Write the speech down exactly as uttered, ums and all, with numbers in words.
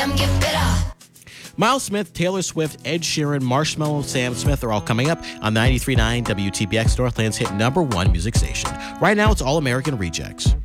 Miles Smith, Taylor Swift, Ed Sheeran, Marshmello, Sam Smith are all coming up on ninety-three point nine W T B X, Northland's hit number one music station. Right now, it's All American Rejects.